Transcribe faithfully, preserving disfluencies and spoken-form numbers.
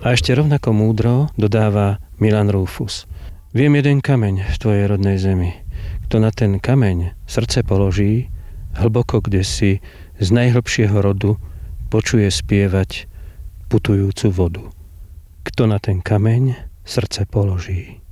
A ešte rovnako múdro dodáva Milan Rufus. Viem jeden kameň v tvojej rodnej zemi. Kto na ten kameň srdce položí, hlboko kdesi z najhlbšieho rodu počuje spievať putujúcu vodu. Kto na ten kameň srdce položí.